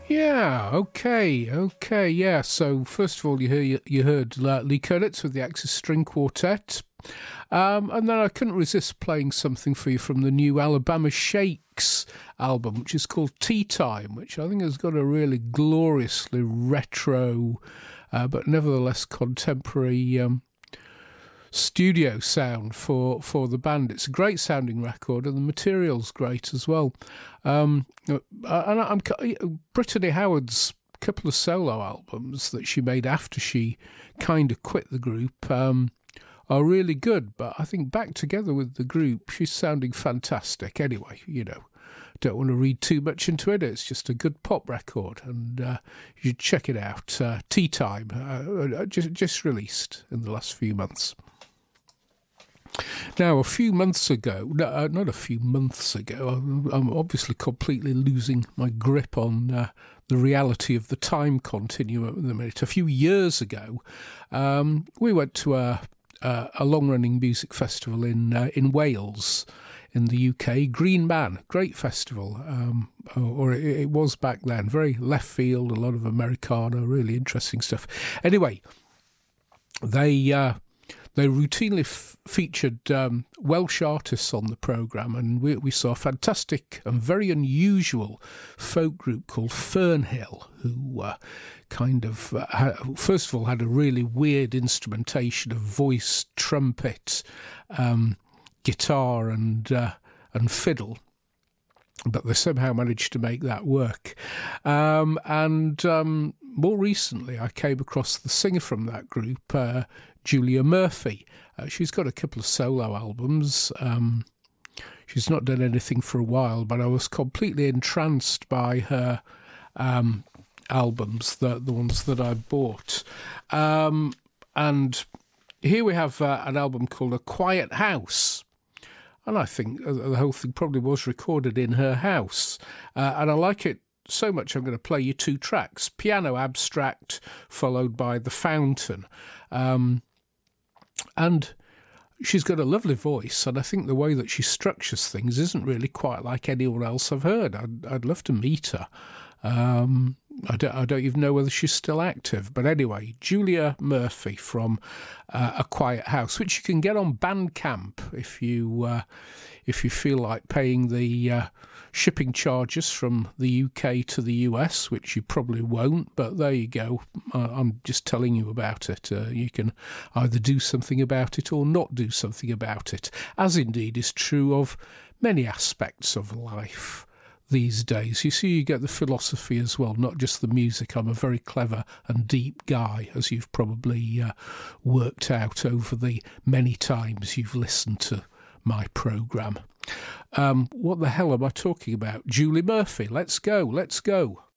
Yeah, okay, yeah. So first of all, you heard Lee Konitz with the Axis String Quartet, and then I couldn't resist playing something for you from the new Alabama Shakes album, which is called Tea Time, which I think has got a really gloriously retro, but nevertheless contemporary studio sound for the band. It's a great sounding record, and the material's great as well. And Brittany Howard's couple of solo albums that she made after she kind of quit the group are really good, but I think back together with the group, she's sounding fantastic. Anyway, don't want to read too much into it. It's just a good pop record, and you should check it out. Tea Time, just released in the last few months. Now, a few months ago, not a few months ago, I'm obviously completely losing my grip on the reality of the time continuum at the minute. A few years ago, we went to a long-running music festival in Wales, in the UK. Green Man, great festival, or it was back then. Very left field, a lot of Americana, really interesting stuff. Anyway, they routinely featured Welsh artists on the programme, and we saw a fantastic and very unusual folk group called Fernhill, who first of all had a really weird instrumentation of voice, trumpet, guitar and fiddle. But they somehow managed to make that work. And more recently, I came across the singer from that group, Julia Murphy. She's got a couple of solo albums. She's not done anything for a while, but I was completely entranced by her albums, the ones that I bought. And here we have an album called A Quiet House. And I think the whole thing probably was recorded in her house. And I like it so much, I'm going to play you two tracks. Piano Abstract, followed by The Fountain. And she's got a lovely voice, and I think the way that she structures things isn't really quite like anyone else I've heard. I'd love to meet her. I don't even know whether she's still active. But anyway, Julia Murphy from A Quiet House, which you can get on Bandcamp if you feel like paying the shipping charges from the UK to the US, which you probably won't, but there you go. I'm just telling you about it. You can either do something about it or not do something about it, as indeed is true of many aspects of life these days. You see, you get the philosophy as well, not just the music. I'm a very clever and deep guy, as you've probably worked out over the many times you've listened to my programme. What the hell am I talking about? Julie Murphy, let's go.